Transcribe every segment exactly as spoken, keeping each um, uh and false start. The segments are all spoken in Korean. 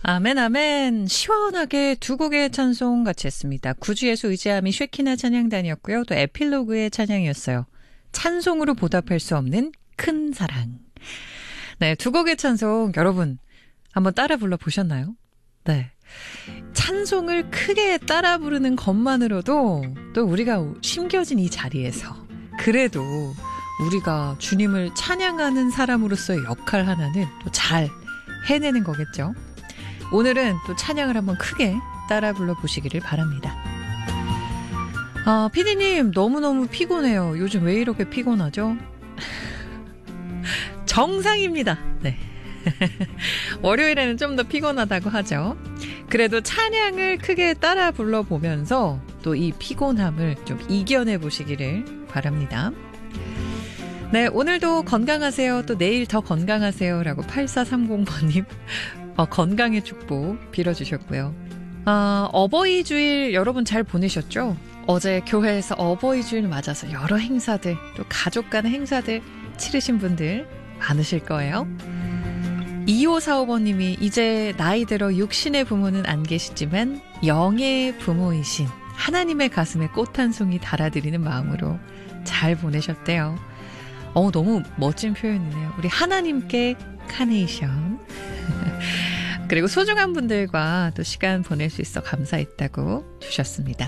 아멘 아멘. 시원하게 두 곡의 찬송 같이 했습니다. 구주예수 의지함이 쉐키나 찬양단이었고요. 또 에필로그의 찬양이었어요. 찬송으로 보답할 수 없는 큰 사랑. 네, 두 곡의 찬송 여러분 한번 따라 불러보셨나요? 네. 찬송을 크게 따라 부르는 것만으로도 또 우리가 심겨진 이 자리에서 그래도 우리가 주님을 찬양하는 사람으로서의 역할 하나는 또 잘 해내는 거겠죠. 오늘은 또 찬양을 한번 크게 따라 불러보시기를 바랍니다. 아, 피디님 너무너무 피곤해요. 요즘 왜 이렇게 피곤하죠? 정상입니다. 네. 월요일에는 좀 더 피곤하다고 하죠. 그래도 찬양을 크게 따라 불러보면서 또 이 피곤함을 좀 이겨내 보시기를 바랍니다. 네, 오늘도 건강하세요. 또 내일 더 건강하세요. 라고 팔사삼공 번님 어, 건강의 축복 빌어주셨고요. 아, 어버이 주일 여러분 잘 보내셨죠? 어제 교회에서 어버이 주일 맞아서 여러 행사들, 또 가족 간의 행사들 치르신 분들 많으실 거예요. 이오사오 번님이 이제 나이 들어 육신의 부모는 안 계시지만 영의 부모이신 하나님의 가슴에 꽃 한 송이 달아드리는 마음으로 잘 보내셨대요. 어, 너무 멋진 표현이네요. 우리 하나님께 카네이션. 그리고 소중한 분들과 또 시간 보낼 수 있어 감사했다고 주셨습니다.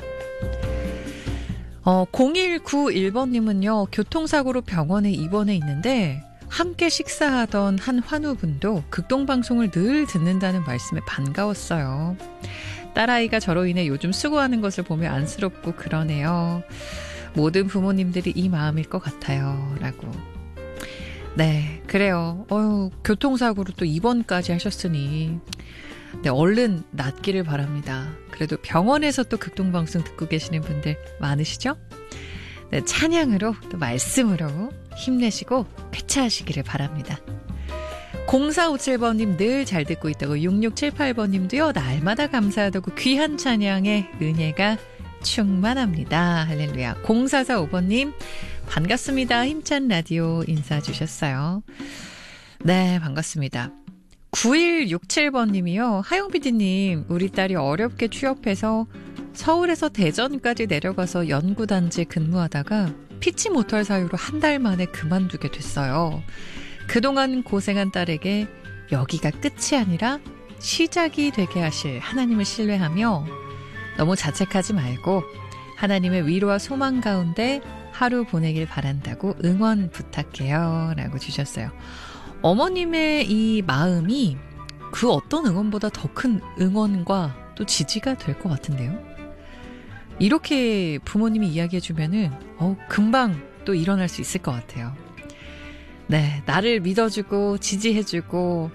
어, 공일구일 번님은요. 교통사고로 병원에 입원해 있는데 함께 식사하던 한 환우분도 극동방송을 늘 듣는다는 말씀에 반가웠어요. 딸아이가 저로 인해 요즘 수고하는 것을 보며 안쓰럽고 그러네요. 모든 부모님들이 이 마음일 것 같아요. 라고. 네, 그래요. 어휴, 교통사고로 또 입원까지 하셨으니 네, 얼른 낫기를 바랍니다. 그래도 병원에서 또 극동방송 듣고 계시는 분들 많으시죠? 네, 찬양으로 또 말씀으로 힘내시고 쾌차하시기를 바랍니다. 공사오칠 번님 늘 잘 듣고 있다고 육육칠팔 번님도요. 날마다 감사하다고 귀한 찬양의 은혜가 충만합니다. 할렐루야. 공사사오 번님 반갑습니다. 힘찬 라디오 인사 주셨어요. 네, 반갑습니다. 구일육칠 번님이요. 하영 피디님, 우리 딸이 어렵게 취업해서 서울에서 대전까지 내려가서 연구단지에 근무하다가 피치 못할 사유로 한 달 만에 그만두게 됐어요. 그동안 고생한 딸에게 여기가 끝이 아니라 시작이 되게 하실 하나님을 신뢰하며 너무 자책하지 말고 하나님의 위로와 소망 가운데 하루 보내길 바란다고 응원 부탁해요. 라고 주셨어요. 어머님의 이 마음이 그 어떤 응원보다 더 큰 응원과 또 지지가 될 것 같은데요. 이렇게 부모님이 이야기해주면은 어, 금방 또 일어날 수 있을 것 같아요. 네, 나를 믿어주고 지지해주고